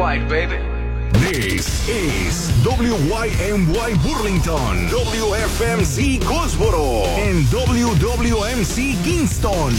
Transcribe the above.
white, baby. This is WYMY Burlington, WFMC Goldsboro, and WWMC Kingston.